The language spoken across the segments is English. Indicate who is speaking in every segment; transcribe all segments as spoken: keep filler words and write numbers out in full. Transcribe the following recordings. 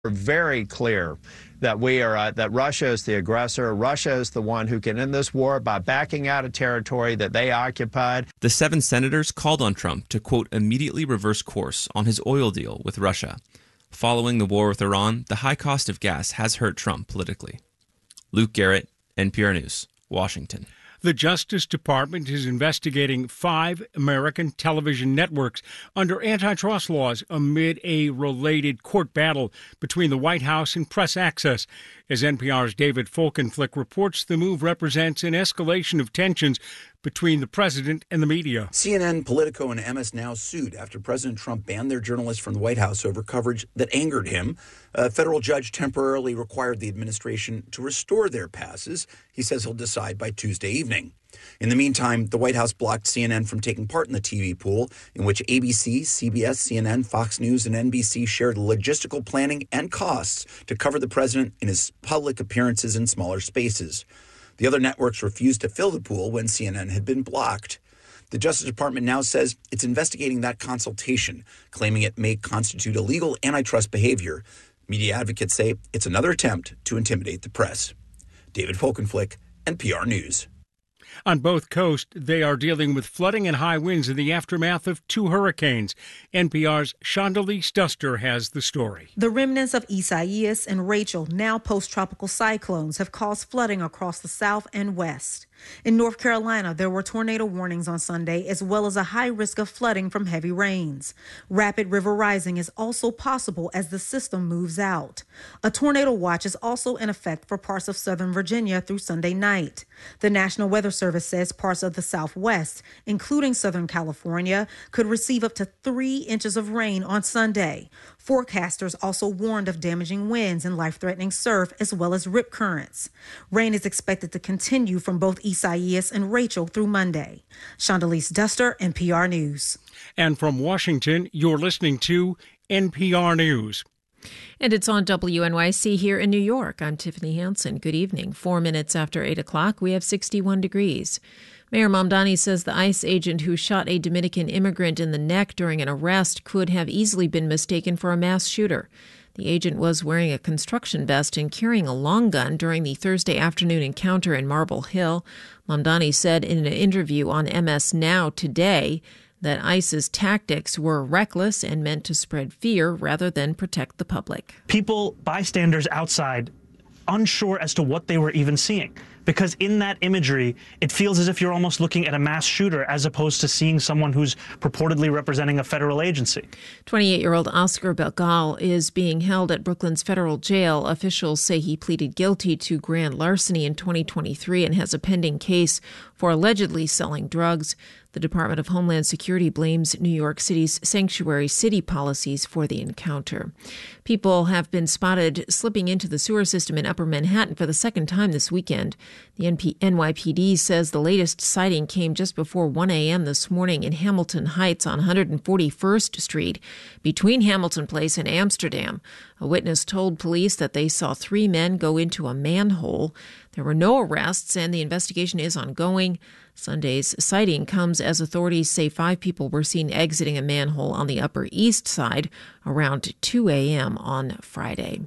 Speaker 1: We're very clear that we are uh, that Russia is the aggressor. Russia is the one who can end this war by backing out of territory that they occupied.
Speaker 2: The seven senators called on Trump to, quote, immediately reverse course on his oil deal with Russia. Following the war with Iran, the high cost of gas has hurt Trump politically. Luke Garrett, N P R News, Washington.
Speaker 3: The Justice Department is investigating five American television networks under antitrust laws amid a related court battle between the White House and press access. As N P R's David Folkenflik reports, the move represents an escalation of tensions between the president and the media.
Speaker 4: C N N, Politico, and M S Now sued after President Trump banned their journalists from the White House over coverage that angered him. A federal judge temporarily required the administration to restore their passes. He says he'll decide by Tuesday evening. In the meantime, the White House blocked C N N from taking part in the T V pool, in which A B C, C B S, C N N, Fox News, and N B C shared logistical planning and costs to cover the president in his public appearances in smaller spaces. The other networks refused to fill the pool when C N N had been blocked. The Justice Department now says it's investigating that consultation, claiming it may constitute illegal antitrust behavior. Media advocates say it's another attempt to intimidate the press. David Folkenflik, N P R News.
Speaker 3: On both coasts, they are dealing with flooding and high winds in the aftermath of two hurricanes. N P R's Shondelise Duster has the story.
Speaker 5: The remnants of Isaias and Rachel, now post-tropical cyclones, have caused flooding across the south and west. In North Carolina, there were tornado warnings on Sunday, as well as a high risk of flooding from heavy rains. Rapid river rising is also possible as the system moves out. A tornado watch is also in effect for parts of southern Virginia through Sunday night. The National Weather Service says parts of the Southwest, including Southern California, could receive up to three inches of rain on Sunday. Forecasters also warned of damaging winds and life-threatening surf, as well as rip currents. Rain is expected to continue from both Isaias and Rachel through Monday. Shondelise Duster, N P R News.
Speaker 3: And from Washington, you're listening to N P R News.
Speaker 6: And it's on W N Y C here in New York. I'm Tiffany Hansen. Good evening. Four minutes after eight o'clock, we have sixty-one degrees. Mayor Mamdani says the ICE agent who shot a Dominican immigrant in the neck during an arrest could have easily been mistaken for a mass shooter. The agent was wearing a construction vest and carrying a long gun during the Thursday afternoon encounter in Marble Hill. Mamdani said in an interview on M S Now today that ICE's tactics were reckless and meant to spread fear rather than protect the public.
Speaker 7: People, bystanders outside, unsure as to what they were even seeing. Because in that imagery, it feels as if you're almost looking at a mass shooter as opposed to seeing someone who's purportedly representing a federal agency.
Speaker 6: twenty-eight-year-old Oscar Belgal is being held at Brooklyn's federal jail. Officials say he pleaded guilty to grand larceny in twenty twenty-three and has a pending case for allegedly selling drugs. The Department of Homeland Security blames New York City's sanctuary city policies for the encounter. People have been spotted slipping into the sewer system in Upper Manhattan for the second time this weekend. The N Y P D says the latest sighting came just before one a.m. this morning in Hamilton Heights on one hundred forty-first Street, between Hamilton Place and Amsterdam. A witness told police that they saw three men go into a manhole. There were no arrests, and the investigation is ongoing. Sunday's sighting comes as authorities say five people were seen exiting a manhole on the Upper East Side around two a.m. on Friday.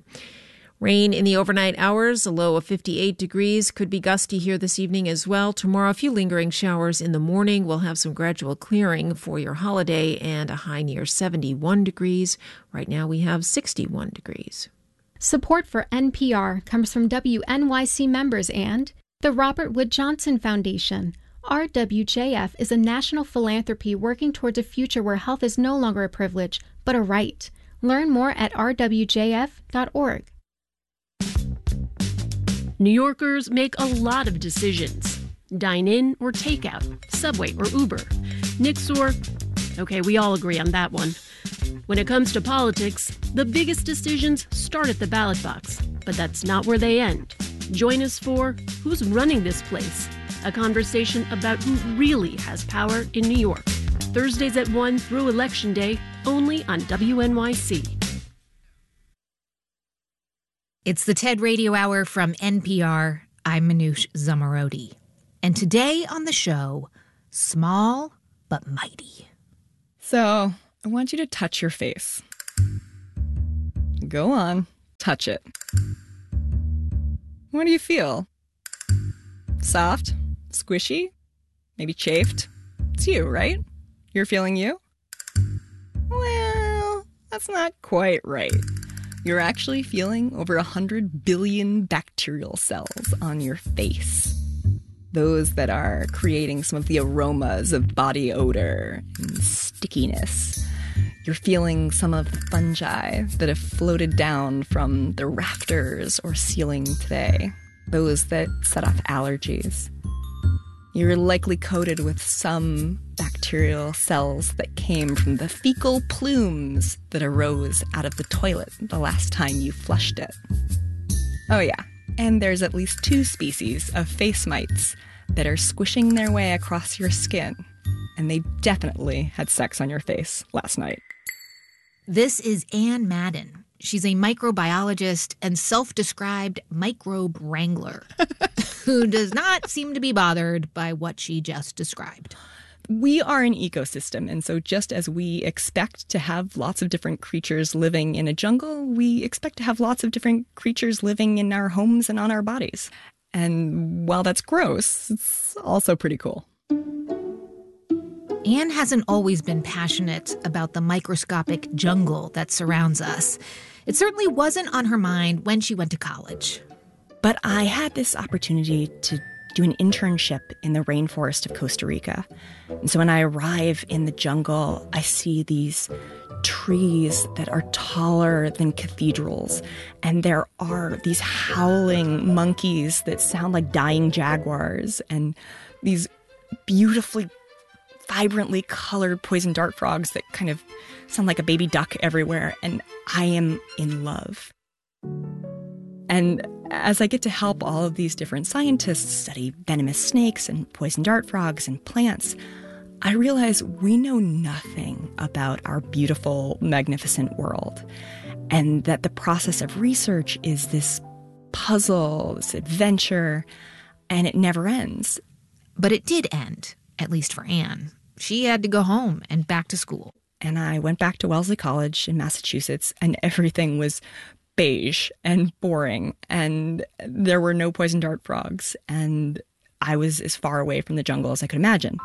Speaker 6: Rain in the overnight hours, a low of fifty-eight degrees. Could be gusty here this evening as well. Tomorrow, a few lingering showers in the morning. We'll have some gradual clearing for your holiday and a high near seventy-one degrees. Right now, we have sixty-one degrees.
Speaker 8: Support for N P R comes from W N Y C members and the Robert Wood Johnson Foundation. R W J F is a national philanthropy working towards a future where health is no longer a privilege, but a right. Learn more at r w j f dot org.
Speaker 9: New Yorkers make a lot of decisions. Dine in or take out, Subway or Uber, Nix or... Okay, we all agree on that one. When it comes to politics, the biggest decisions start at the ballot box, but that's not where they end. Join us for Who's Running This Place? A conversation about who really has power in New York. Thursdays at one through Election Day, only on W N Y C.
Speaker 10: It's the TED Radio Hour from N P R. I'm Manoush Zomorodi. And today on the show, small but mighty.
Speaker 11: So, I want you to touch your face. Go on. touch it. What do you feel? Soft? Squishy? Maybe chafed? It's you, right? You're feeling you? Well, that's not quite right. You're actually feeling over one hundred billion bacterial cells on your face. Those that are creating some of the aromas of body odor and stickiness. You're feeling some of the fungi that have floated down from the rafters or ceiling today. Those that set off allergies. You're likely coated with some bacterial cells that came from the fecal plumes that arose out of the toilet the last time you flushed it. Oh yeah, and there's at least two species of face mites that are squishing their way across your skin, and they definitely had sex on your face last night.
Speaker 10: This is Ann Madden. She's a microbiologist and self-described microbe wrangler who does not seem to be bothered by what she just described.
Speaker 11: We are an ecosystem, and so just as we expect to have lots of different creatures living in a jungle, we expect to have lots of different creatures living in our homes and on our bodies. And while that's gross, it's also pretty cool.
Speaker 10: Anne hasn't always been passionate about the microscopic jungle that surrounds us. It certainly wasn't on her mind when she went to college.
Speaker 11: But I had this opportunity to do an internship in the rainforest of Costa Rica. And so when I arrive in the jungle, I see these trees that are taller than cathedrals. And there are these howling monkeys that sound like dying jaguars, and these beautifully, vibrantly colored poison dart frogs that kind of sound like a baby duck everywhere. And I am in love. And as I get to help all of these different scientists study venomous snakes and poison dart frogs and plants, I realize we know nothing about our beautiful, magnificent world. And that the process of research is this puzzle, this adventure, and it never ends.
Speaker 10: But it did end, at least for Anne. She had to go home and back to school.
Speaker 11: And I went back to Wellesley College in Massachusetts, and everything was beige and boring, and there were no poison dart frogs, and I was as far away from the jungle as I could imagine.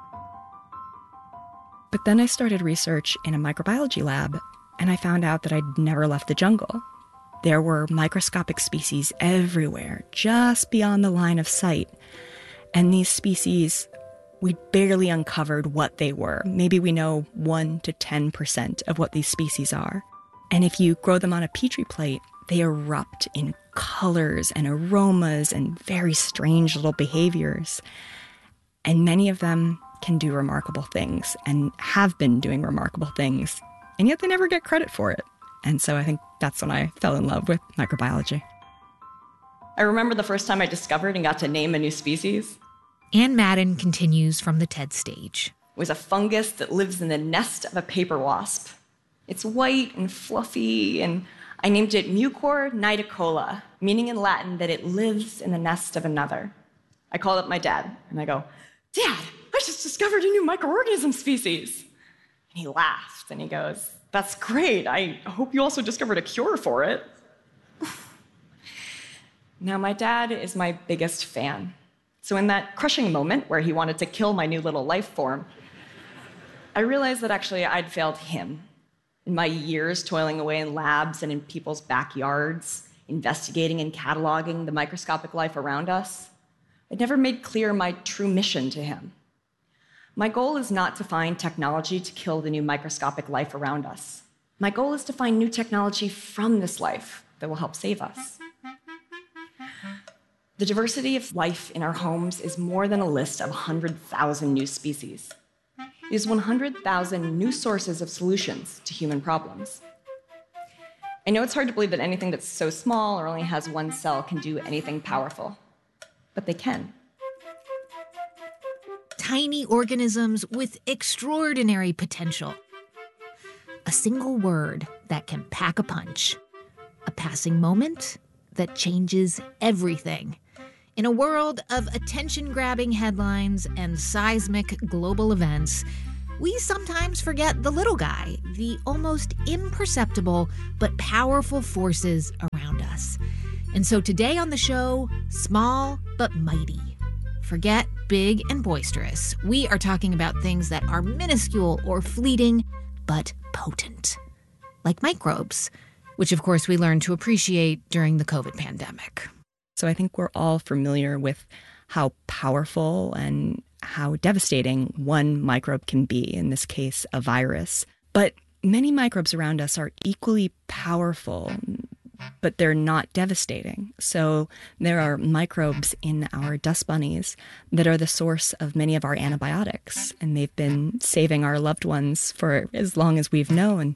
Speaker 11: But then I started research in a microbiology lab, and I found out that I'd never left the jungle. There were microscopic species everywhere, just beyond the line of sight. And these species, we barely uncovered what they were. Maybe we know one to ten percent of what these species are. And if you grow them on a Petri plate, they erupt in colors and aromas and very strange little behaviors. And many of them can do remarkable things and have been doing remarkable things, and yet they never get credit for it. And so I think that's when I fell in love with microbiology.
Speaker 12: I remember the first time I discovered and got to name a new species.
Speaker 10: Ann Madden continues from the TED stage.
Speaker 12: It was a fungus that lives in the nest of a paper wasp. It's white and fluffy, and I named it Mucor nidicola, meaning in Latin that it lives in the nest of another. I called up my dad, and I go, "Dad, I just discovered a new microorganism species." And he laughed, and he goes, "That's great. I hope you also discovered a cure for it." Now, my dad is my biggest fan. So in that crushing moment where he wanted to kill my new little life form, I realized that actually I'd failed him. In my years toiling away in labs and in people's backyards, investigating and cataloging the microscopic life around us, I'd never made clear my true mission to him. My goal is not to find technology to kill the new microscopic life around us. My goal is to find new technology from this life that will help save us. The diversity of life in our homes is more than a list of one hundred thousand new species. It is one hundred thousand new sources of solutions to human problems. I know it's hard to believe that anything that's so small or only has one cell can do anything powerful, but they can.
Speaker 10: Tiny organisms with extraordinary potential. A single word that can pack a punch. A passing moment that changes everything. In a world of attention-grabbing headlines and seismic global events, we sometimes forget the little guy, the almost imperceptible but powerful forces around us. And so today on the show, small but mighty. Forget big and boisterous. We are talking about things that are minuscule or fleeting, but potent. Like microbes, which of course we learned to appreciate during the COVID pandemic.
Speaker 11: So I think we're all familiar with how powerful and how devastating one microbe can be, in this case, a virus. But many microbes around us are equally powerful, but they're not devastating. So there are microbes in our dust bunnies that are the source of many of our antibiotics, and they've been saving our loved ones for as long as we've known.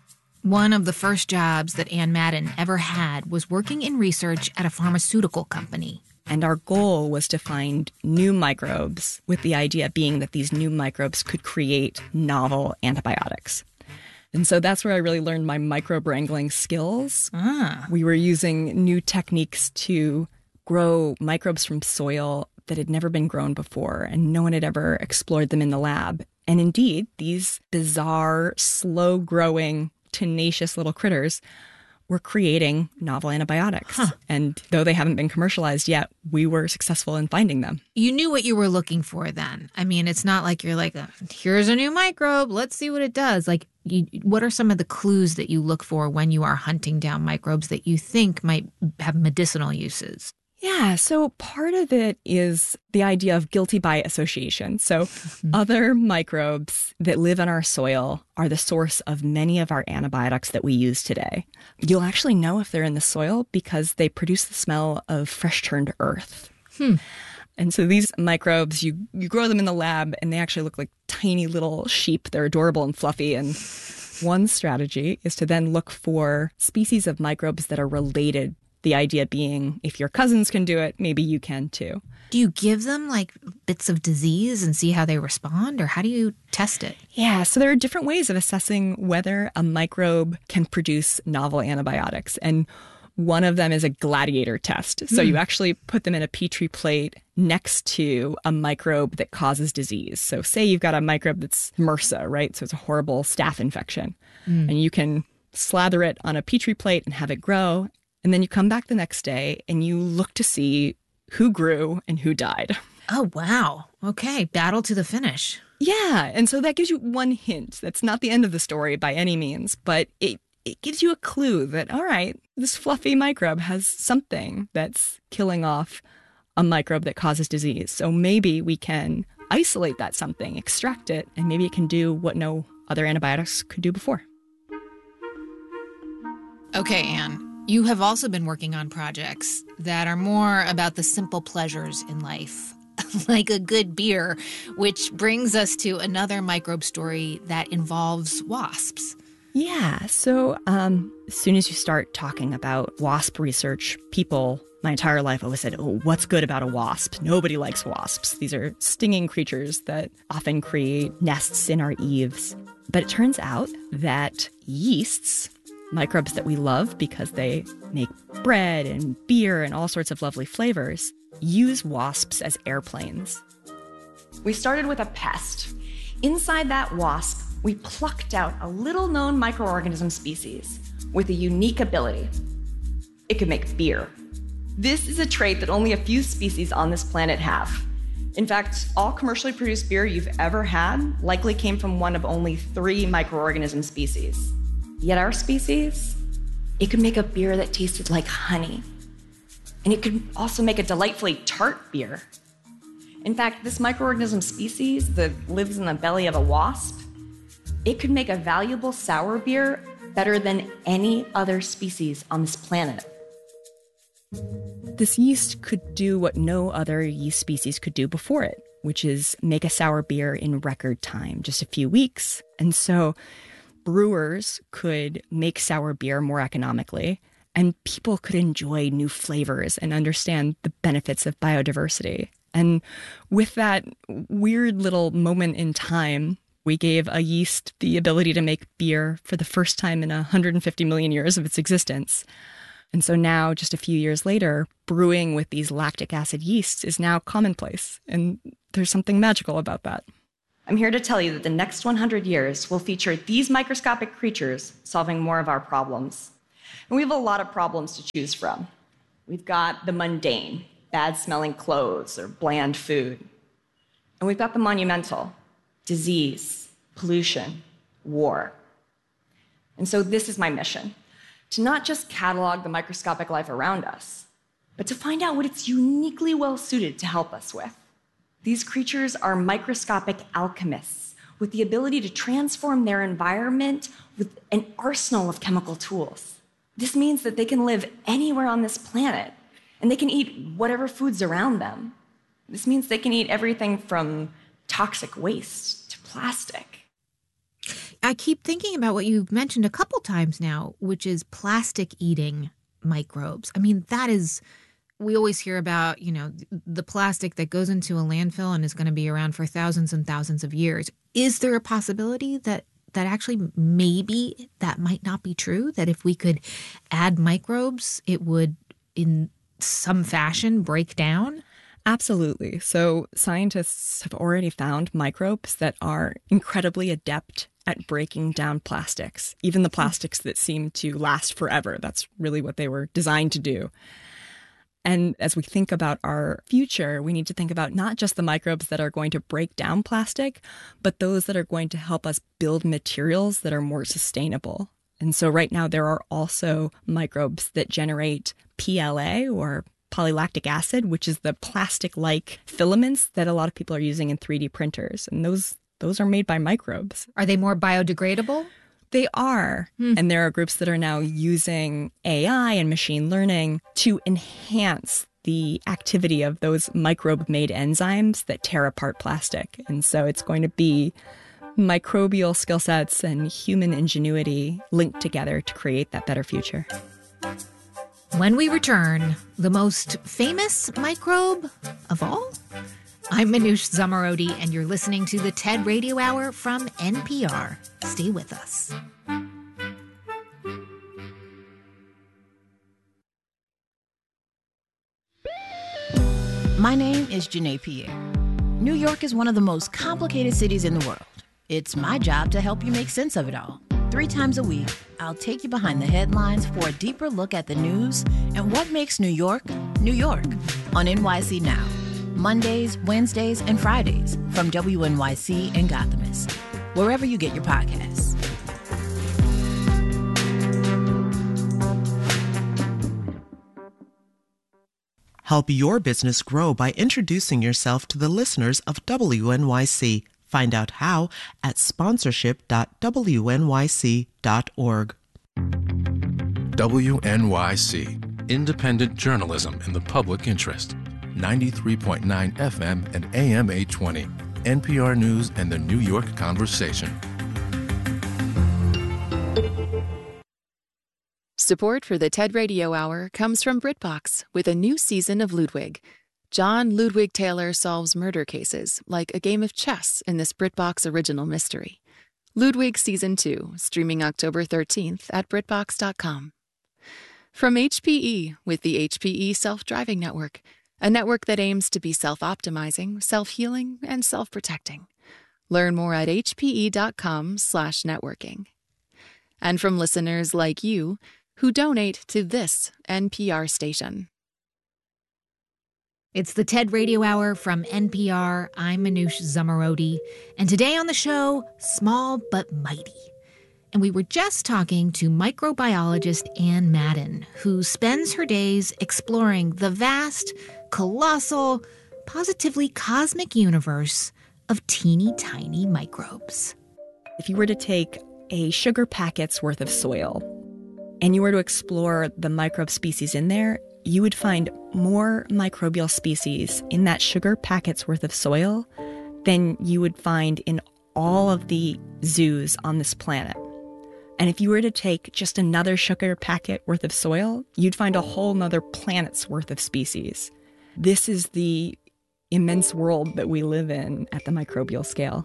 Speaker 10: One of the first jobs that Ann Madden ever had was working in research at a pharmaceutical company.
Speaker 11: And our goal was to find new microbes, with the idea being that these new microbes could create novel antibiotics. And so that's where I really learned my microbe wrangling skills.
Speaker 10: Ah.
Speaker 11: We were using new techniques to grow microbes from soil that had never been grown before, and no one had ever explored them in the lab. And indeed, these bizarre, slow-growing, tenacious little critters were creating novel antibiotics. Huh. And though they haven't been commercialized yet, we were successful in finding them.
Speaker 10: You knew what you were looking for then. I mean, it's not like you're like, here's a new microbe, let's see what it does. Like, you, what are some of the clues that you look for when you are hunting down microbes that you think might have medicinal uses?
Speaker 11: Yeah, so part of it is the idea of guilty by association. So other microbes that live in our soil are the source of many of our antibiotics that we use today. You'll actually know if they're in the soil because they produce the smell of fresh-turned earth.
Speaker 10: Hmm.
Speaker 11: And so these microbes, you, you grow them in the lab, and they actually look like tiny little sheep. They're adorable and fluffy. And one strategy is to then look for species of microbes that are related. The idea being, if your cousins can do it, maybe you can too.
Speaker 10: Do you give them like bits of disease and see how they respond, or how do you test it?
Speaker 11: Yeah, so there are different ways of assessing whether a microbe can produce novel antibiotics. And one of them is a gladiator test. So mm. you actually put them in a Petri plate next to a microbe that causes disease. So say you've got a microbe that's MRSA, right? So it's a horrible staph infection. Mm. And you can slather it on a Petri plate and have it grow. And then you come back the next day and you look to see who grew and who died.
Speaker 10: Oh, wow. Okay. Battle to the finish.
Speaker 11: Yeah. And so that gives you one hint. That's not the end of the story by any means, but it, it gives you a clue that, all right, this fluffy microbe has something that's killing off a microbe that causes disease. So maybe we can isolate that something, extract it, and maybe it can do what no other antibiotics could do before.
Speaker 10: Okay, Anne. You have also been working on projects that are more about the simple pleasures in life, like a good beer, which brings us to another microbe story that involves wasps.
Speaker 11: Yeah, so um, as soon as you start talking about wasp research, people, my entire life always said, oh, what's good about a wasp? Nobody likes wasps. These are stinging creatures that often create nests in our eaves. But it turns out that yeasts, microbes that we love because they make bread and beer and all sorts of lovely flavors, use wasps as airplanes.
Speaker 12: We started with a pest. Inside that wasp, we plucked out a little-known microorganism species with a unique ability. It could make beer. This is a trait that only a few species on this planet have. In fact, all commercially produced beer you've ever had likely came from one of only three microorganism species. Yet our species, it could make a beer that tasted like honey. And it could also make a delightfully tart beer. In fact, this microorganism species that lives in the belly of a wasp, it could make a valuable sour beer better than any other species on this planet.
Speaker 11: This yeast could do what no other yeast species could do before it, which is make a sour beer in record time, just a few weeks. And so brewers could make sour beer more economically, and people could enjoy new flavors and understand the benefits of biodiversity. And with that weird little moment in time, we gave a yeast the ability to make beer for the first time in one hundred fifty million years of its existence. And so now, just a few years later, brewing with these lactic acid yeasts is now commonplace. And there's something magical about that.
Speaker 12: I'm here to tell you that the next one hundred years will feature these microscopic creatures solving more of our problems. And we have a lot of problems to choose from. We've got the mundane, bad-smelling clothes or bland food. And we've got the monumental, disease, pollution, war. And so this is my mission, to not just catalog the microscopic life around us, but to find out what it's uniquely well-suited to help us with. These creatures are microscopic alchemists with the ability to transform their environment with an arsenal of chemical tools. This means that they can live anywhere on this planet, and they can eat whatever food's around them. This means they can eat everything from toxic waste to plastic.
Speaker 10: I keep thinking about what you've mentioned a couple times now, which is plastic-eating microbes. I mean, that is... We always hear about, you know, the plastic that goes into a landfill and is going to be around for thousands and thousands of years. Is there a possibility that that actually maybe that might not be true? That if we could add microbes, it would in some fashion break down?
Speaker 11: Absolutely. So scientists have already found microbes that are incredibly adept at breaking down plastics, even the plastics that seem to last forever. That's really what they were designed to do. And as we think about our future, we need to think about not just the microbes that are going to break down plastic, but those that are going to help us build materials that are more sustainable. And so right now there are also microbes that generate P L A, or polylactic acid, which is the plastic-like filaments that a lot of people are using in three D printers. And those those are made by microbes.
Speaker 10: Are they more biodegradable?
Speaker 11: They are. Hmm. And there are groups that are now using A I and machine learning to enhance the activity of those microbe-made enzymes that tear apart plastic. And so it's going to be microbial skill sets and human ingenuity linked together to create that better future.
Speaker 10: When we return, the most famous microbe of all? I'm Manoush Zomorodi, and you're listening to the TED Radio Hour from N P R. Stay with us.
Speaker 13: My name is Janae Pierre. New York is one of the most complicated cities in the world. It's my job to help you make sense of it all. Three times a week, I'll take you behind the headlines for a deeper look at the news and what makes New York, New York, on N Y C Now. Mondays, Wednesdays, and Fridays from W N Y C and Gothamist, wherever you get your podcasts.
Speaker 14: Help your business grow by introducing yourself to the listeners of W N Y C. Find out how at sponsorship dot w n y c dot org.
Speaker 15: W N Y C, independent journalism in the public interest. ninety-three point nine F M and A M eight twenty. N P R News and the New York Conversation.
Speaker 16: Support for the TED Radio Hour comes from BritBox with a new season of Ludwig. John Ludwig Taylor solves murder cases like a game of chess in this BritBox original mystery. Ludwig Season two, streaming October thirteenth at britbox dot com. From H P E with the H P E Self-Driving Network, a network that aims to be self-optimizing, self-healing, and self-protecting. Learn more at h p e dot com slash networking. And from listeners like you who donate to this N P R station.
Speaker 10: It's the TED Radio Hour from N P R. I'm Manoush Zomorodi. And today on the show, Small But Mighty. And we were just talking to microbiologist Anne Madden, who spends her days exploring the vast, colossal, positively cosmic universe of teeny tiny microbes.
Speaker 11: If you were to take a sugar packet's worth of soil and you were to explore the microbe species in there, you would find more microbial species in that sugar packet's worth of soil than you would find in all of the zoos on this planet. And if you were to take just another sugar packet worth of soil, you'd find a whole nother planet's worth of species. This is the immense world that we live in at the microbial scale.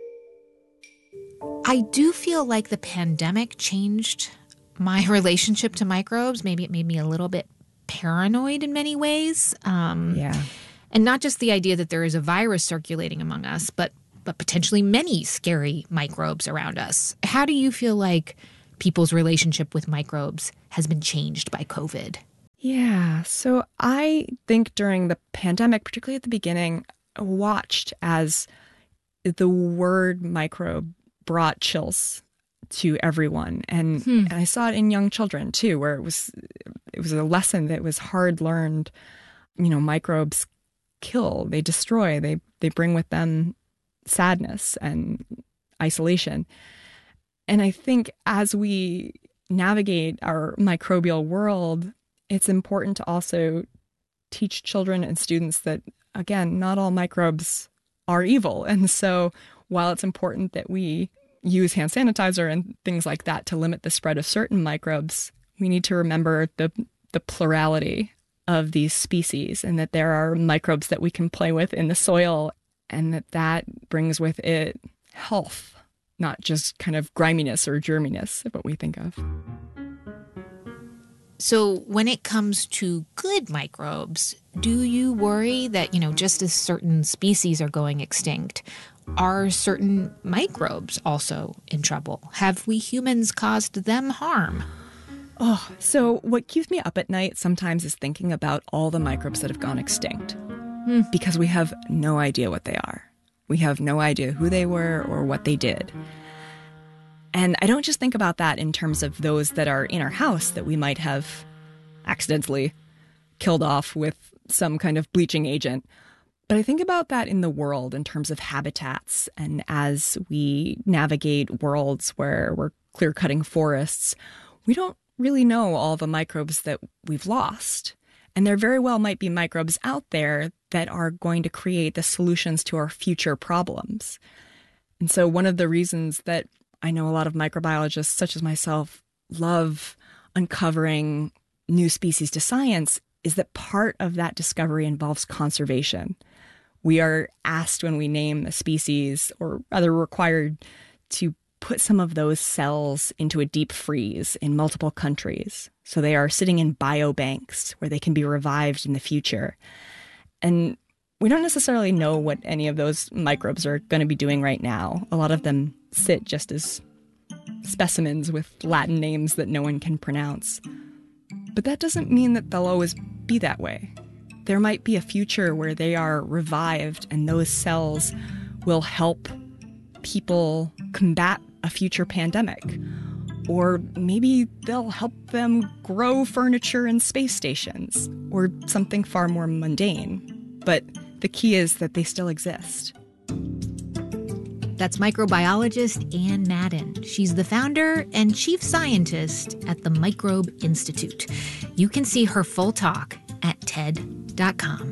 Speaker 10: I do feel like the pandemic changed my relationship to microbes. Maybe it made me a little bit paranoid in many ways. Um,
Speaker 11: yeah.
Speaker 10: And not just the idea that there is a virus circulating among us, but but potentially many scary microbes around us. How do you feel like people's relationship with microbes has been changed by COVID?
Speaker 11: Yeah, so I think during the pandemic, particularly at the beginning, I watched as the word microbe brought chills to everyone. And, hmm. and I saw it in young children too, where it was it was a lesson that was hard learned. You know, microbes kill, they destroy, they they bring with them sadness and isolation. And I think as we navigate our microbial world, it's important to also teach children and students that, again, not all microbes are evil. And so while it's important that we use hand sanitizer and things like that to limit the spread of certain microbes, we need to remember the the plurality of these species and that there are microbes that we can play with in the soil and that that brings with it health, not just kind of griminess or germiness of what we think of.
Speaker 10: So when it comes to good microbes, do you worry that, you know, just as certain species are going extinct, are certain microbes also in trouble? Have we humans caused them harm?
Speaker 11: Oh, so what keeps me up at night sometimes is thinking about all the microbes that have gone extinct. Hmm. Because we have no idea what they are. We have no idea who they were or what they did. And I don't just think about that in terms of those that are in our house that we might have accidentally killed off with some kind of bleaching agent. But I think about that in the world in terms of habitats. And as we navigate worlds where we're clear-cutting forests, we don't really know all the microbes that we've lost. And there very well might be microbes out there that are going to create the solutions to our future problems. And so one of the reasons that I know a lot of microbiologists, such as myself, love uncovering new species to science is that part of that discovery involves conservation. We are asked when we name a species, or rather required to put some of those cells into a deep freeze in multiple countries. So they are sitting in biobanks where they can be revived in the future. And we don't necessarily know what any of those microbes are going to be doing right now. A lot of them sit just as specimens with Latin names that no one can pronounce. But that doesn't mean that they'll always be that way. There might be a future where they are revived and those cells will help people combat a future pandemic. Or maybe they'll help them grow furniture in space stations, or something far more mundane. But the key is that they still exist.
Speaker 10: That's microbiologist Ann Madden. She's the founder and chief scientist at the Microbe Institute. You can see her full talk at T E D dot com.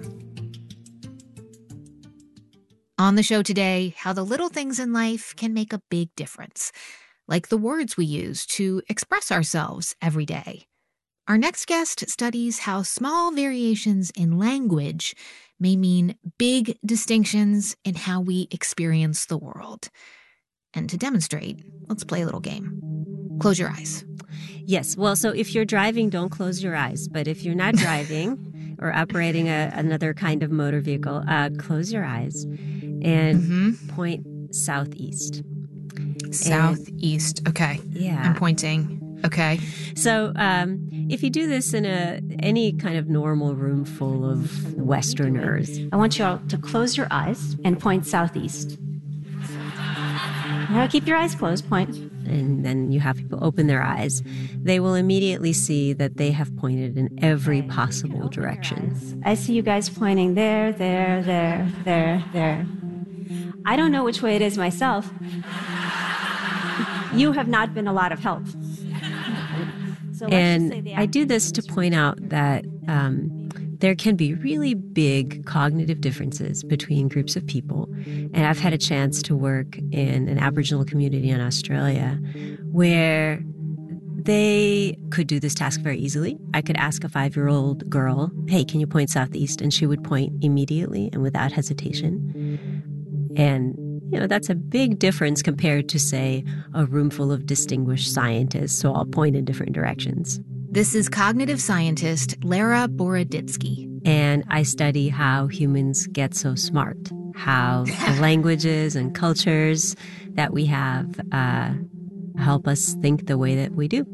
Speaker 10: On the show today, how the little things in life can make a big difference, like the words we use to express ourselves every day. Our next guest studies how small variations in language may mean big distinctions in how we experience the world. And to demonstrate, let's play a little game. Close your eyes.
Speaker 17: Yes. Well, so if you're driving, don't close your eyes. But if you're not driving or operating a, another kind of motor vehicle, uh, close your eyes and mm-hmm. point southeast.
Speaker 10: Southeast. And, okay.
Speaker 17: Yeah.
Speaker 10: I'm pointing. Okay.
Speaker 17: So um, if you do this in a any kind of normal room full of Westerners, I want you all to close your eyes and point southeast. Now keep your eyes closed, point. And then you have people open their eyes. They will immediately see that they have pointed in every possible direction. I see you guys pointing there, there, there, there, there. I don't know which way it is myself. You have not been a lot of help. So and I do this to point out that um, there can be really big cognitive differences between groups of people. And I've had a chance to work in an Aboriginal community in Australia where they could do this task very easily. I could ask a five-year-old girl, hey, can you point southeast? And she would point immediately and without hesitation. And you know, that's a big difference compared to, say, a room full of distinguished scientists, so I'll point in different directions.
Speaker 10: This is cognitive scientist Lara Boroditsky.
Speaker 17: And I study how humans get so smart. how the languages and cultures that we have uh, help us think the way that we do.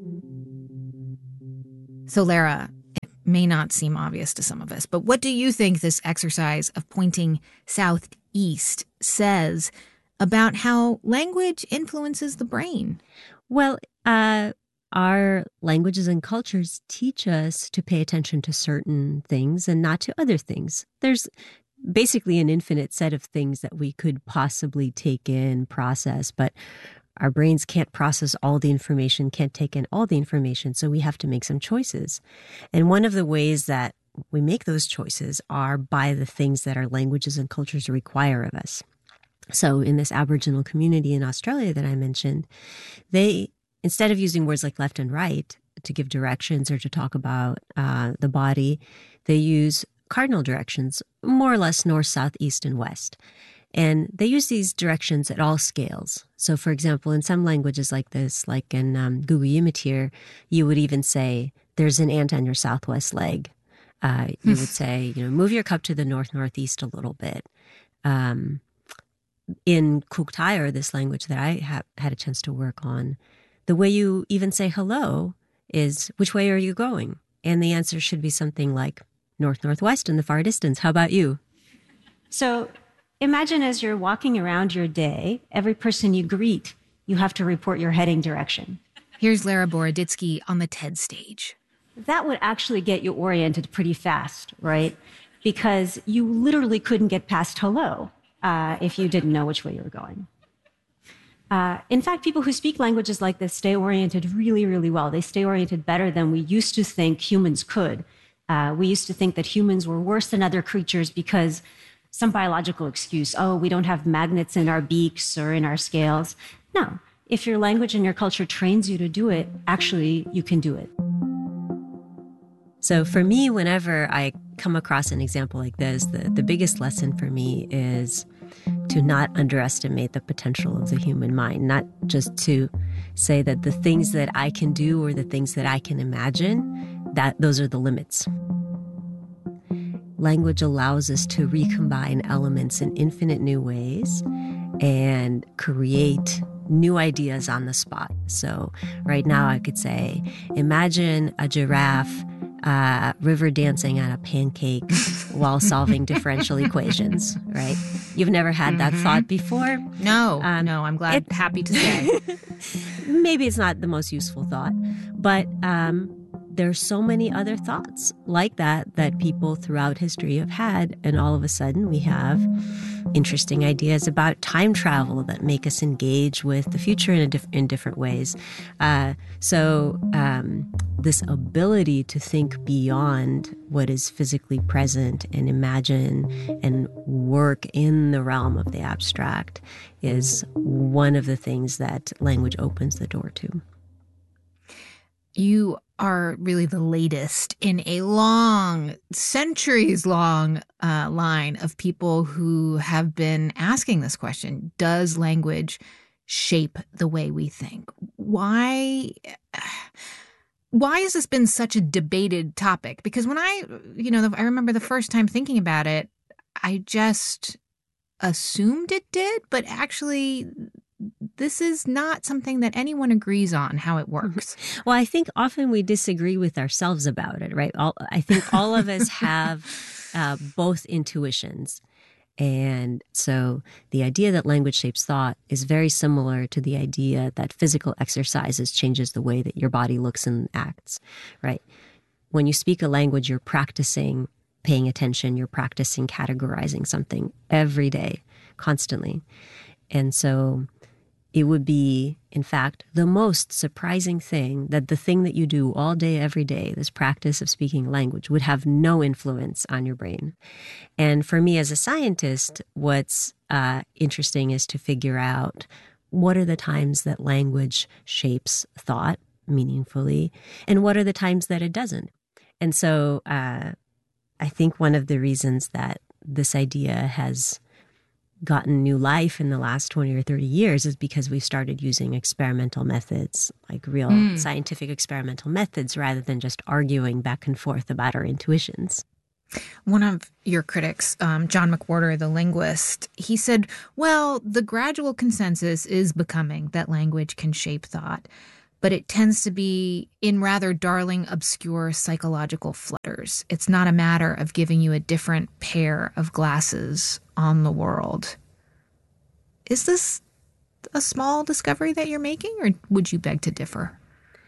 Speaker 10: So, Lara, it may not seem obvious to some of us, but what do you think this exercise of pointing southeast says about how language influences the brain?
Speaker 17: Well, uh, our languages and cultures teach us to pay attention to certain things and not to other things. There's basically an infinite set of things that we could possibly take in, process, but our brains can't process all the information, can't take in all the information, so we have to make some choices. And one of the ways that we make those choices are by the things that our languages and cultures require of us. So in this Aboriginal community in Australia that I mentioned, they, instead of using words like left and right to give directions or to talk about uh, the body, they use cardinal directions, more or less north, south, east, and west. And they use these directions at all scales. So, for example, in some languages like this, like in um, Gugu Yimithirr, you would even say, there's an ant on your southwest leg. Uh, you would say, you know, move your cup to the north-northeast a little bit. Um, in Kuuk Thaayorre, this language that I have had a chance to work on, the way you even say hello is, which way are you going? And the answer should be something like north-northwest in the far distance. How about you?
Speaker 18: So imagine as you're walking around your day, every person you greet, you have to report your heading direction.
Speaker 10: Here's Lara Boroditsky on the TED stage.
Speaker 18: That would actually get you oriented pretty fast, right? Because you literally couldn't get past hello uh, if you didn't know which way you were going. Uh, in fact, people who speak languages like this stay oriented really, really well. They stay oriented better than we used to think humans could. Uh, we used to think that humans were worse than other creatures because some biological excuse, oh, we don't have magnets in our beaks or in our scales. No, if your language and your culture trains you to do it, actually, you can do it.
Speaker 17: So for me, whenever I come across an example like this, the, the biggest lesson for me is to not underestimate the potential of the human mind, not just to say that the things that I can do or the things that I can imagine, that those are the limits. Language allows us to recombine elements in infinite new ways and create new ideas on the spot. So right now I could say, imagine a giraffe uh, river dancing on a pancake while solving differential equations, right? You've never had mm-hmm. that thought before?
Speaker 10: No,
Speaker 17: um,
Speaker 10: no, I'm glad, it, happy to say.
Speaker 17: Maybe it's not the most useful thought, but um, there's so many other thoughts like that that people throughout history have had, and all of a sudden we have interesting ideas about time travel that make us engage with the future in a diff- in different ways. Uh, so um, this ability to think beyond what is physically present and imagine and work in the realm of the abstract is one of the things that language opens the door to.
Speaker 10: You are really the latest in a long, centuries-long uh, line of people who have been asking this question. Does language shape the way we think? Why, why has this been such a debated topic? Because when I, you know, I remember the first time thinking about it, I just assumed it did, but actually this is not something that anyone agrees on how it works.
Speaker 17: Well, I think often we disagree with ourselves about it, right? All, I think all of us have uh, both intuitions. And so the idea that language shapes thought is very similar to the idea that physical exercises changes the way that your body looks and acts, right? When you speak a language, you're practicing paying attention, you're practicing categorizing something every day, constantly. And so it would be, in fact, the most surprising thing that the thing that you do all day, every day, this practice of speaking language, would have no influence on your brain. And for me as a scientist, what's uh, interesting is to figure out what are the times that language shapes thought meaningfully, and what are the times that it doesn't. And so uh, I think one of the reasons that this idea has gotten new life in the last twenty or thirty years is because we've started using experimental methods, like real mm. scientific experimental methods, rather than just arguing back and forth about our intuitions.
Speaker 10: One of your critics, um, John McWhorter, the linguist, he said, well, the gradual consensus is becoming that language can shape thought, but it tends to be in rather darling, obscure psychological flutters. It's not a matter of giving you a different pair of glasses on the world. Is this a small discovery that you're making, or would you beg to differ?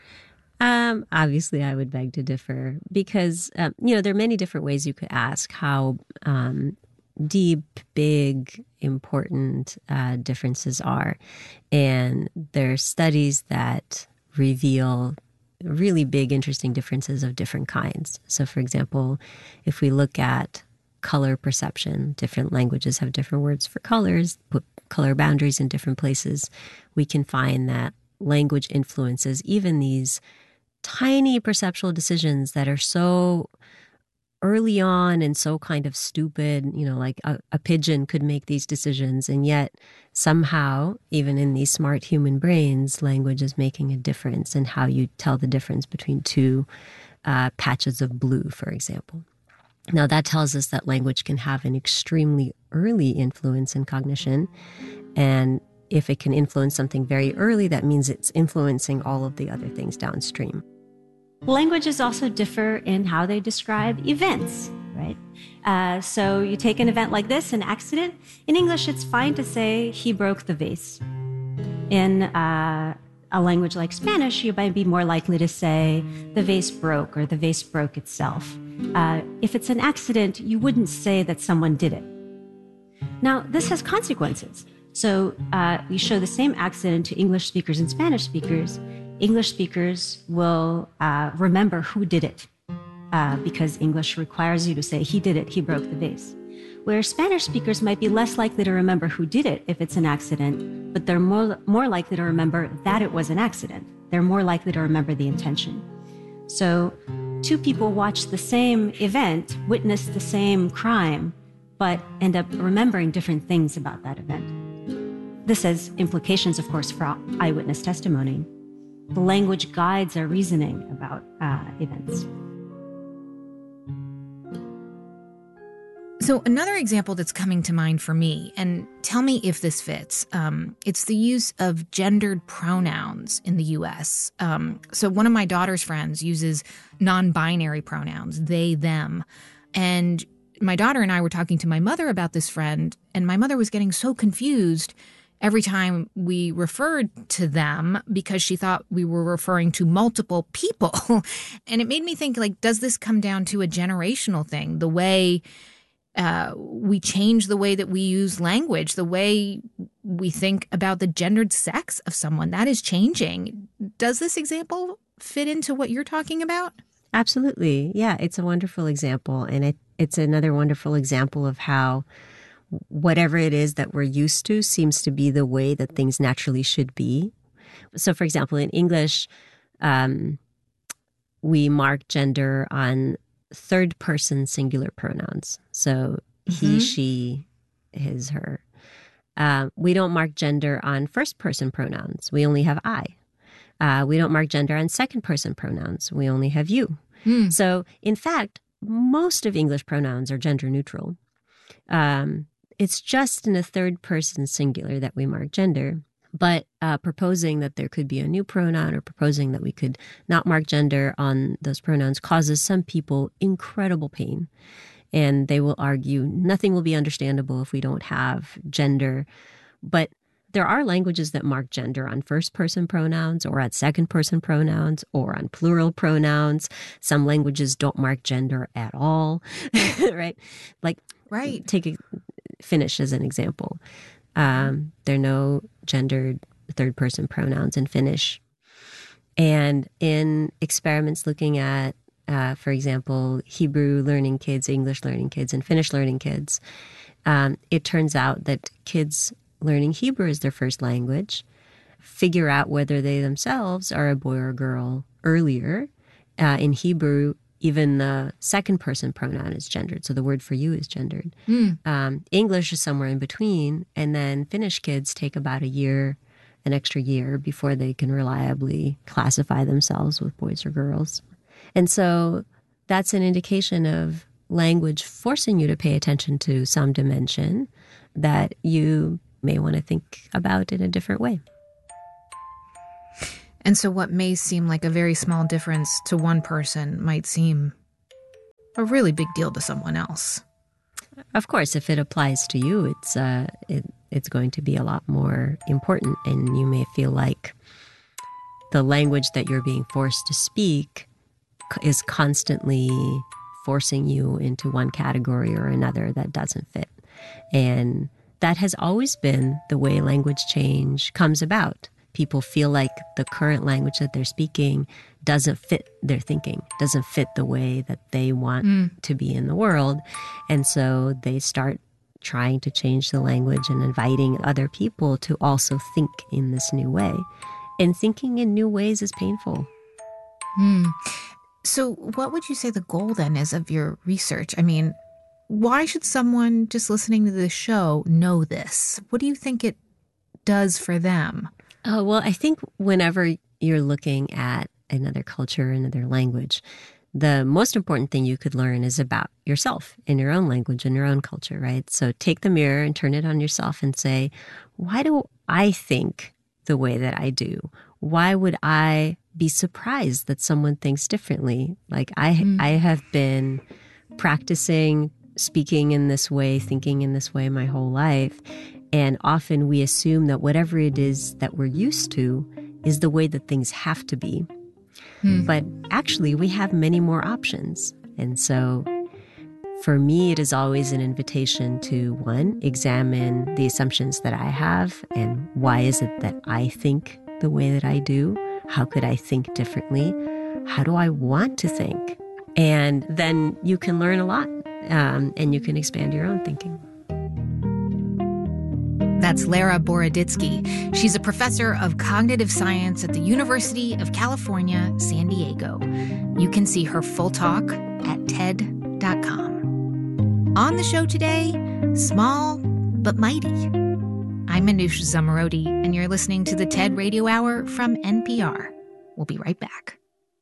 Speaker 17: Um, obviously, I would beg to differ because, um, you know, there are many different ways you could ask how um, deep, big, important uh, differences are. And there are studies that reveal really big, interesting differences of different kinds. So, for example, if we look at color perception, different languages have different words for colors, put color boundaries in different places, we can find that language influences even these tiny perceptual decisions that are so early on and so kind of stupid, you know, like a, a pigeon could make these decisions. And yet somehow, even in these smart human brains, language is making a difference in how you tell the difference between two uh, patches of blue, for example. Now, that tells us that language can have an extremely early influence in cognition. And if it can influence something very early, that means it's influencing all of the other things downstream.
Speaker 18: Languages also differ in how they describe events, right? Uh, so you take an event like this, an accident. In English, it's fine to say he broke the vase. In uh, a language like Spanish, you might be more likely to say the vase broke or the vase broke itself. Uh, if it's an accident, you wouldn't say that someone did it. Now, this has consequences. So uh, we show the same accident to English speakers and Spanish speakers. English speakers will uh, remember who did it uh, because English requires you to say, he did it, he broke the vase. Where Spanish speakers might be less likely to remember who did it if it's an accident, but they're more, more likely to remember that it was an accident. They're more likely to remember the intention. So two people watch the same event, witness the same crime, but end up remembering different things about that event. This has implications, of course, for eyewitness testimony. The language guides our reasoning about uh, events. So another example that's coming to mind for me, and tell me if this fits, um, it's the use of gendered pronouns in the U S. Um, so one of my daughter's friends uses non-binary pronouns, they, them. And my daughter and I were talking to my mother about this friend, and my mother was getting so confused every time we referred to them because she thought we were referring to multiple people. And it made me think, like, does this come down to a generational thing? The way uh, we change the way that we use language, the way we think about the gendered sex of someone, that is changing. Does this example fit into what you're talking about?
Speaker 17: Absolutely. Yeah, it's a wonderful example. And it, it's another wonderful example of how whatever it is that we're used to seems to be the way that things naturally should be. So, for example, in English, um, we mark gender on third-person singular pronouns. So mm-hmm. he, she, his, her. Uh, we don't mark gender on first-person pronouns. We only have I. Uh, we don't mark gender on second-person pronouns. We only have you. Mm. So, in fact, most of English pronouns are gender neutral. Um, It's just in a third-person singular that we mark gender, but uh, proposing that there could be a new pronoun or proposing that we could not mark gender on those pronouns causes some people incredible pain. And they will argue nothing will be understandable if we don't have gender. But there are languages that mark gender on first-person pronouns or on second-person pronouns or on plural pronouns. Some languages don't mark gender at all, right? Like, right. Take a Finnish as an example. Um, there are no gendered third-person pronouns in Finnish. And in experiments looking at, uh, for example, Hebrew learning kids, English learning kids, and Finnish learning kids, um, it turns out that kids learning Hebrew as their first language figure out whether they themselves are a boy or a girl earlier. Uh, in Hebrew, even the second-person pronoun is gendered, so the word for you is gendered. Mm. Um, English is somewhere in between, and then Finnish kids take about a year, an extra year, before they can reliably classify themselves with boys or girls. And so that's an indication of language forcing you to pay attention to some dimension that you may want to think about in a different way.
Speaker 10: And so what may seem like a very small difference to one person might seem a really big deal to someone else.
Speaker 17: Of course, if it applies to you, it's uh, it, it's going to be a lot more important, and you may feel like the language that you're being forced to speak is constantly forcing you into one category or another that doesn't fit. And that has always been the way language change comes about. People feel like the current language that they're speaking doesn't fit their thinking, doesn't fit the way that they want mm. to be in the world. And so they start trying to change the language and inviting other people to also think in this new way. And thinking in new ways is painful.
Speaker 10: Hmm. So what would you say the goal then is of your research? I mean, why should someone just listening to this show know this? What do you think it does for them?
Speaker 17: Oh, well, I think whenever you're looking at another culture, another language, the most important thing you could learn is about yourself in your own language, in your own culture, right? So take the mirror and turn it on yourself and say, why do I think the way that I do? Why would I be surprised that someone thinks differently? Like I, mm. I have been practicing speaking in this way, thinking in this way my whole life. And often we assume that whatever it is that we're used to is the way that things have to be. Hmm. But actually, we have many more options. And so for me, it is always an invitation to, one, examine the assumptions that I have and why is it that I think the way that I do? How could I think differently? How do I want to think? And then you can learn a lot um, and you can expand your own thinking.
Speaker 10: That's Lara Boroditsky. She's a professor of cognitive science at the University of California, San Diego. You can see her full talk at T E D dot com. On the show today, Small but Mighty. I'm Manoush Zomorodi, and you're listening to the TED Radio Hour from N P R. We'll be right back.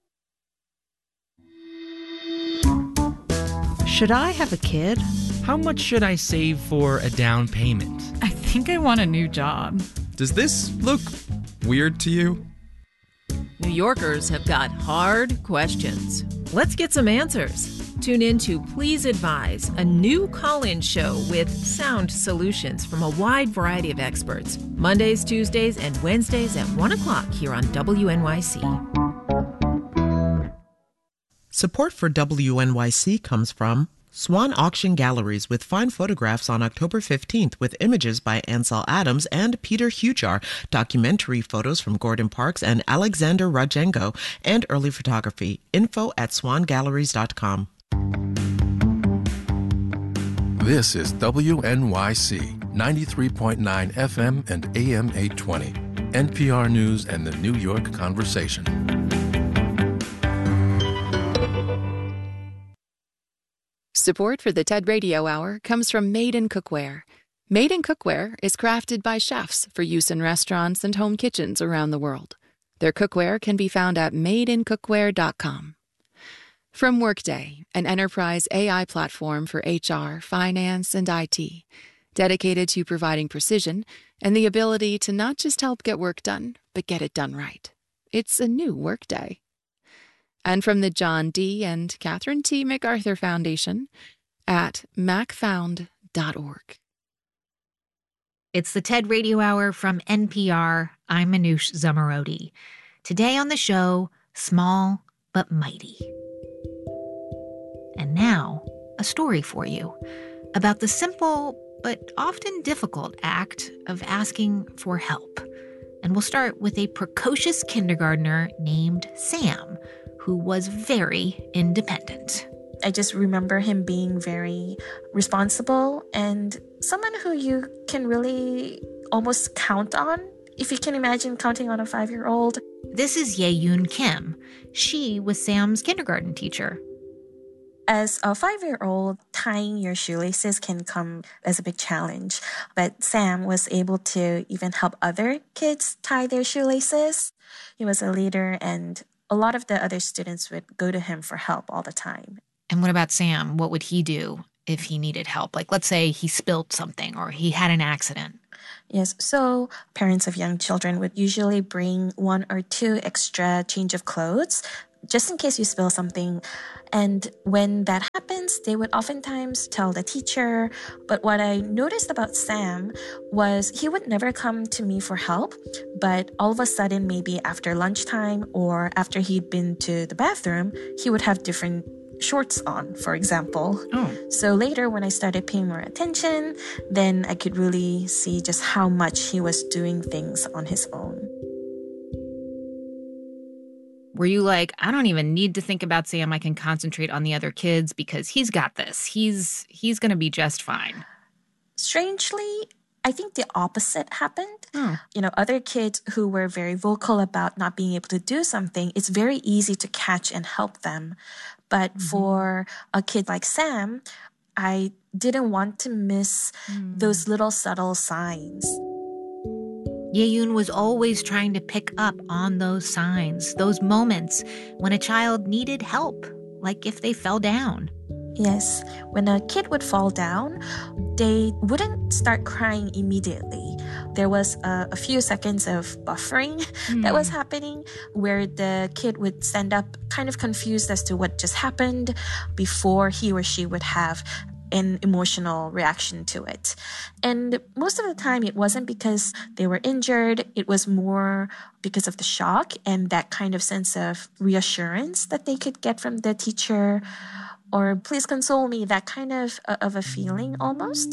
Speaker 19: Should I have a kid?
Speaker 20: How much should I save for a down payment?
Speaker 21: I think I want a new job.
Speaker 22: Does this look weird to you?
Speaker 6: New Yorkers have got hard questions. Let's get some answers. Tune in to Please Advise, a new call-in show with sound solutions from a wide variety of experts. Mondays, Tuesdays, and Wednesdays at one o'clock here on W N Y C.
Speaker 14: Support for W N Y C comes from Swan Auction Galleries, with fine photographs on October fifteenth with images by Ansel Adams and Peter Hujar, documentary photos from Gordon Parks and Alexander Rodchenko, and early photography. Info at swan galleries dot com.
Speaker 15: This is W N Y C, ninety-three point nine F M and A M eight twenty, N P R News and the New York Conversation.
Speaker 16: Support for the TED Radio Hour comes from Made in Cookware. Made in Cookware is crafted by chefs for use in restaurants and home kitchens around the world. Their cookware can be found at made in cookware dot com. From Workday, an enterprise A I platform for H R, finance, and I T, dedicated to providing precision and the ability to not just help get work done, but get it done right. It's a new Workday. And from the John D. and Catherine T. MacArthur Foundation at mac found dot org.
Speaker 10: It's the TED Radio Hour from N P R. I'm Manoush Zomorodi. Today on the show, Small but Mighty. And now, a story for you about the simple but often difficult act of asking for help. And we'll start with a precocious kindergartner named Sam, who was very independent.
Speaker 23: I just remember him being very responsible and someone who you can really almost count on, if you can imagine counting on a five-year-old.
Speaker 10: This is Ye-Yoon Kim. She was Sam's kindergarten teacher.
Speaker 23: As a five-year-old, tying your shoelaces can come as a big challenge. But Sam was able to even help other kids tie their shoelaces. He was a leader, and a lot of the other students would go to him for help all the time.
Speaker 10: And what about Sam? What would he do if he needed help? Like, let's say he spilled something or he had an accident.
Speaker 23: Yes, so parents of young children would usually bring one or two extra change of clothes just in case you spill something. And when that happens, they would oftentimes tell the teacher. But what I noticed about Sam was he would never come to me for help. But all of a sudden, maybe after lunchtime or after he'd been to the bathroom, he would have different shorts on, for example.
Speaker 10: Oh.
Speaker 23: So later, when I started paying more attention, then I could really see just how much he was doing things on his own.
Speaker 10: Were you like, I don't even need to think about Sam. I can concentrate on the other kids because he's got this. He's he's going to be just fine.
Speaker 23: Strangely, I think the opposite happened.
Speaker 10: Oh.
Speaker 23: You know, other kids who were very vocal about not being able to do something, it's very easy to catch and help them. But mm-hmm. for a kid like Sam, I didn't want to miss mm. those little subtle signs.
Speaker 10: Ye-yoon was always trying to pick up on those signs, those moments when a child needed help, like if they fell down.
Speaker 23: Yes, when a kid would fall down, they wouldn't start crying immediately. There was a, a few seconds of buffering mm. that was happening where the kid would stand up kind of confused as to what just happened before he or she would have an emotional reaction to it. And most of the time, it wasn't because they were injured. It was more because of the shock and that kind of sense of reassurance that they could get from the teacher, or please console me, that kind of, of a feeling almost.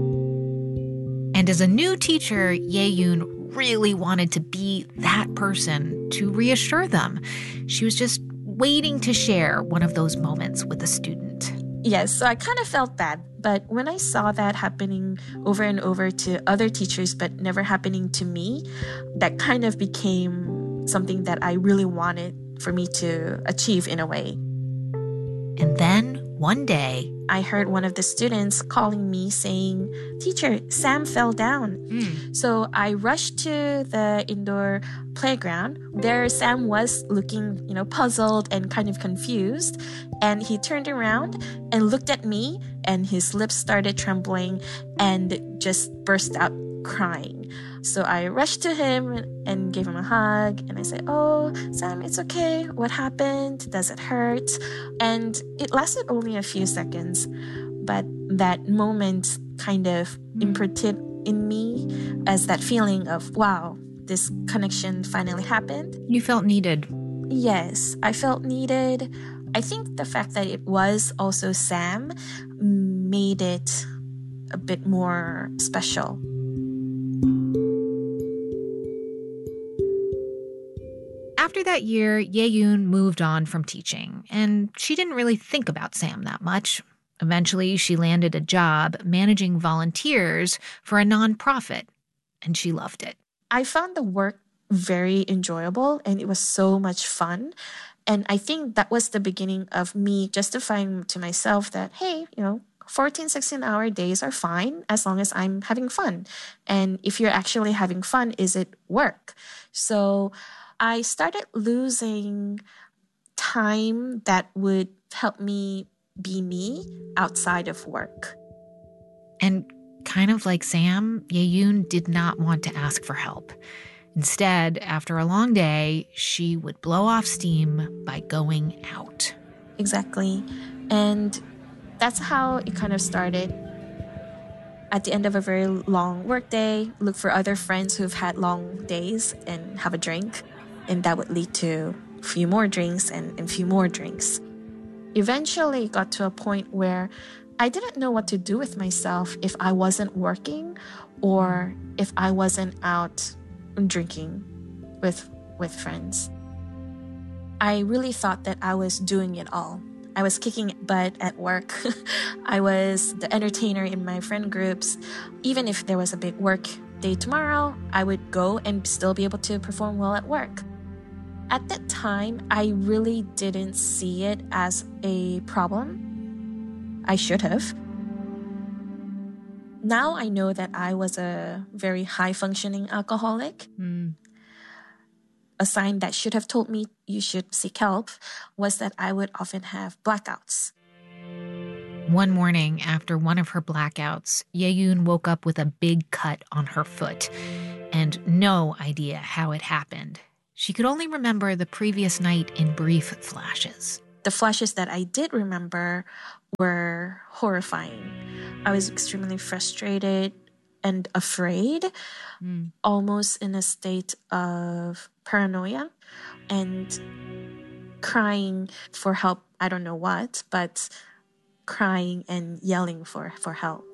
Speaker 10: And as a new teacher, Ye-yoon really wanted to be that person to reassure them. She was just waiting to share one of those moments with a student.
Speaker 23: Yes, so I kind of felt bad. But when I saw that happening over and over to other teachers, but never happening to me, that kind of became something that I really wanted for me to achieve in a way.
Speaker 10: And then one day,
Speaker 23: I heard one of the students calling me saying, "Teacher, Sam fell down."
Speaker 10: Mm.
Speaker 23: So I rushed to the indoor playground. There Sam was looking, you know, puzzled and kind of confused. And he turned around and looked at me, and his lips started trembling and just burst out crying. So I rushed to him and gave him a hug, and I said, "Oh, Sam, it's okay. What happened? Does it hurt?" And it lasted only a few seconds, but that moment kind of imprinted in me as that feeling of, wow, this connection finally happened.
Speaker 10: You felt needed.
Speaker 23: Yes, I felt needed. I think the fact that it was also Sam made it a bit more special.
Speaker 10: After that year, Ye-yoon moved on from teaching, and she didn't really think about Sam that much. Eventually, she landed a job managing volunteers for a nonprofit, and she loved it.
Speaker 23: I found the work very enjoyable, and it was so much fun. And I think that was the beginning of me justifying to myself that, hey, you know, fourteen, sixteen-hour days are fine as long as I'm having fun. And if you're actually having fun, is it work? So I started losing time that would help me be me outside of work.
Speaker 10: And kind of like Sam, Ye-yoon did not want to ask for help. Instead, after a long day, she would blow off steam by going out.
Speaker 23: Exactly. And that's how it kind of started. At the end of a very long workday, look for other friends who've had long days and have a drink. And that would lead to a few more drinks and a few more drinks. Eventually, it got to a point where I didn't know what to do with myself if I wasn't working or if I wasn't out drinking with, with friends. I really thought that I was doing it all. I was kicking butt at work. I was the entertainer in my friend groups. Even if there was a big work day tomorrow, I would go and still be able to perform well at work. At that time, I really didn't see it as a problem. I should have. Now I know that I was a very high-functioning alcoholic.
Speaker 10: Mm.
Speaker 23: A sign that should have told me you should seek help was that I would often have blackouts.
Speaker 10: One morning, after one of her blackouts, Ye-yoon woke up with a big cut on her foot and no idea how it happened. She could only remember the previous night in brief flashes.
Speaker 23: The flashes that I did remember were horrifying. I was extremely frustrated and afraid, mm. almost in a state of paranoia and crying for help. I don't know what, but crying and yelling for, for help.